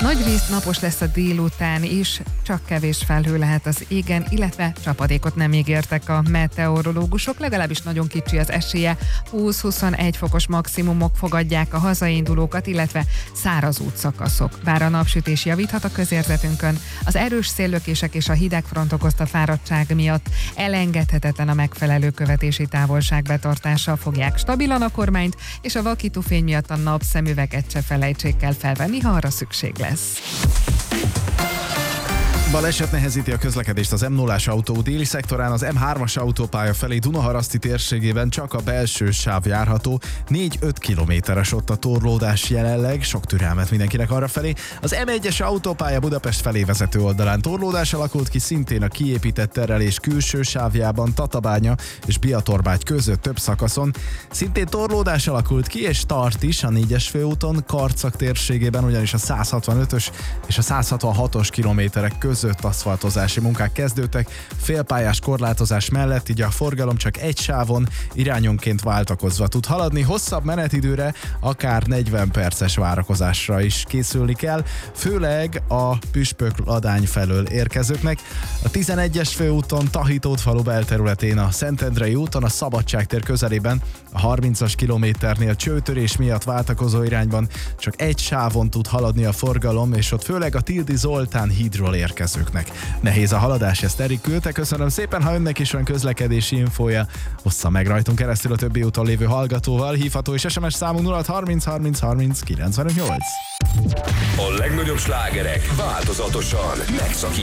Nagyrészt napos lesz a délután is, csak kevés felhő lehet az égen, illetve csapadékot nem ígértek a meteorológusok, legalábbis nagyon kicsi az esélye. 20-21 fokos maximumok fogadják a hazaindulókat, illetve száraz útszakaszok. Bár a napsütés javíthat a közérzetünkön, az erős széllökések és a hidegfront okozta fáradtság miatt elengedhetetlen a megfelelő követési távolság betartása. Fogják stabilan a kormányt, és a vakító fény miatt a napszemüveget se felejtsék el felvenni, ha arra szükség lesz. Baleset nehezíti a közlekedést az M0-as autó déli szektorán, az M3-as autópálya felé Dunaharaszti térségében csak a belső sáv járható, 4-5 kilométeres ott a torlódás jelenleg, sok türelmet mindenkinek arra felé. Az M1-es autópálya Budapest felé vezető oldalán torlódás alakult ki, szintén a kiépített terelés külső sávjában Tatabánya és Biatorbágy között több szakaszon. Szintén torlódás alakult ki, és tart is a 4-es főúton, Karcag térségében, ugyanis a 165-ös és a 166-os kilométerek között aszfaltozási munkák kezdődtek, félpályás korlátozás mellett, így a forgalom csak egy sávon irányonként váltakozva tud haladni, hosszabb menetidőre, akár 40 perces várakozásra is készülni kell, főleg a Püspök-Ladány felől érkezőknek. A 11-es főúton, Tahitót-falu belterületén, a Szentendrei úton, a Szabadságtér közelében, a 30-as kilométernél csőtörés miatt váltakozó irányban csak egy sávon tud haladni a forgalom, és ott főleg a Tildy Zoltán hídról érkezőknek. Nehéz a haladás, ezt Erik küldte, köszönöm szépen, ha önnek is van közlekedési infója, ossza meg rajtunk keresztül a többi úton lévő hallgatóval, hívható és SMS számunk 0 30 30 30 95 8. A legnagyobb slágerek változatosan megszakítva.